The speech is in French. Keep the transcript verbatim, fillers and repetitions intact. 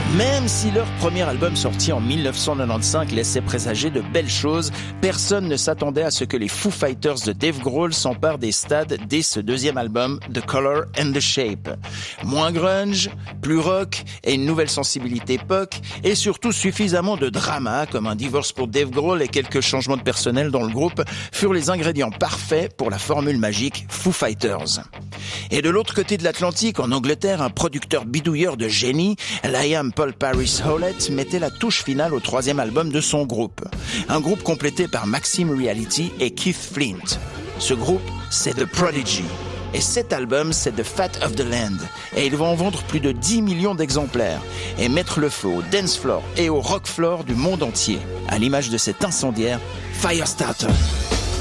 Même si leur premier album sorti en dix-neuf cent quatre-vingt-quinze laissait présager de belles choses, personne ne s'attendait à ce que les Foo Fighters de Dave Grohl s'emparent des stades dès ce deuxième album, The Color and the Shape. Moins grunge, plus rock et une nouvelle sensibilité pop, et surtout suffisamment de drama, comme un divorce pour Dave Grohl et quelques changements de personnel dans le groupe, furent les ingrédients parfaits pour la formule magique Foo Fighters. Et de l'autre côté de l'Atlantique, en Angleterre, un producteur bidouilleur de génie, Liam Paul Paris Howlett, mettait la touche finale au troisième album de son groupe. Un groupe complété par Maxim Reality et Keith Flint. Ce groupe, c'est The Prodigy. Et cet album, c'est The Fat of the Land. Et ils vont en vendre plus de dix millions d'exemplaires. Et mettre le feu au dance floor et au rock floor du monde entier. À l'image de cet incendiaire Firestarter.